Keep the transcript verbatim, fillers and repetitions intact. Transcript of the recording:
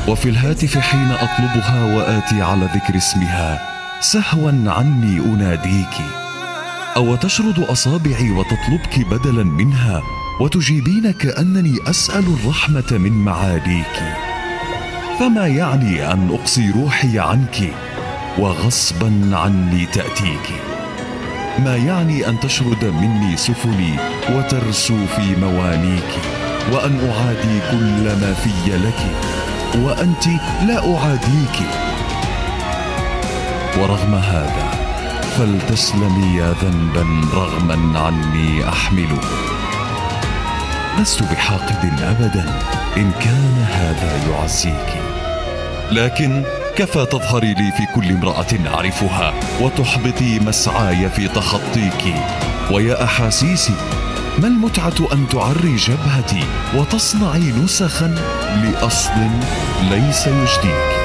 وفي الهاتف حين أطلبها وآتي على ذكر اسمها سهوا عني أناديك، أو تشرد أصابعي وتطلبك بدلا منها وتجيبين كأنني أسأل الرحمة من معاليك. فما يعني أن أقصي روحي عنك وغصبا عني تأتيك؟ ما يعني أن تشرد مني سفلي وترسو في موانيك، وأن أعادي كل ما في لك وأنت لا أعاديك؟ ورغم هذا فلتسلمي يا ذنبا رغما عني أحمله. لست بحاقد أبدا إن كان هذا يعزيك، لكن كفى تظهري لي في كل امرأة أعرفها وتحبطي مسعاي في تخطيك. ويا أحاسيسي، ما المتعة أن تعري جبهتي وتصنعي نسخا لأصل ليس يجديك؟